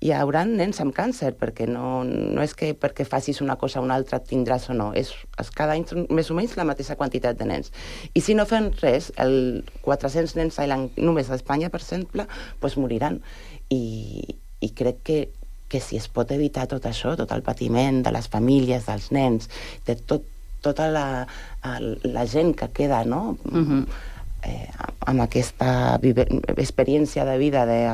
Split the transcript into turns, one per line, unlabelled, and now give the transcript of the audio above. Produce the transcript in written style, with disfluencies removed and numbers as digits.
hi haurà nens amb càncer, perquè no és que perquè facis una cosa o una altra tindràs o no, és cada any més o menys la mateixa quantitat de nens. I si no fem res, 400 nens a l'any només a Espanya, per exemple, doncs moriran. I crec que si es pot evitar tot això, tot el patiment de les famílies, dels nens, de tota la gent que queda, no?, amb aquesta experiència de vida de